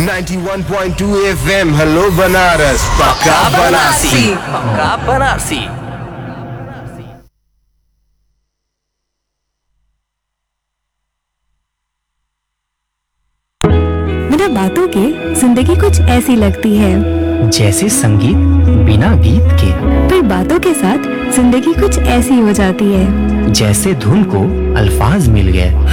91.2 FM hello Banaras पक्का बनारसी। पक्का बनारसी। बिना बातों के जिंदगी कुछ ऐसी लगती है, जैसे संगीत बिना गीत के, फिर बातों के साथ जिंदगी कुछ ऐसी हो जाती है। जैसे धुन को अल्फाज मिल गए।